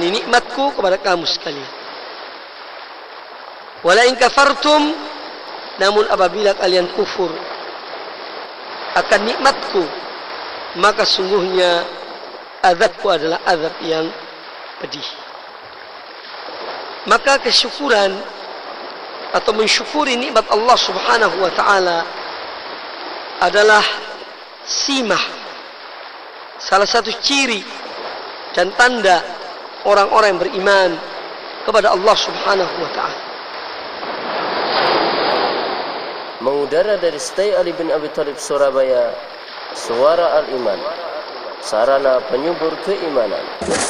yakni nikmatku kepada kamu sekalian. Wala in kafartum, namun apabila kalian kufur akan nikmatku, maka sungguhnya azabku adalah azab yang pedih. Maka kesyukuran atau mensyukuri nikmat Allah Subhanahu wa taala adalah simah, salah satu ciri dan tanda orang-orang yang beriman kepada Allah Subhanahu wa taala. Mengudara dari Stay Ali bin Abi Thalib Surabaya, Suara Al-Iman, sarana penyubur keimanan.